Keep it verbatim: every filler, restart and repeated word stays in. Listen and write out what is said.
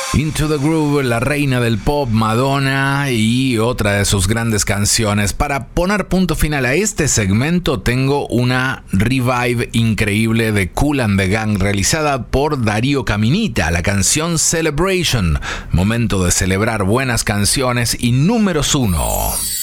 Into the Groove, la reina del pop, Madonna, y otra de sus grandes canciones. Para poner punto final a este segmento, tengo una revive increíble de Kool and the Gang realizada por Darío Caminita, la canción Celebration. Momento de celebrar buenas canciones y números uno.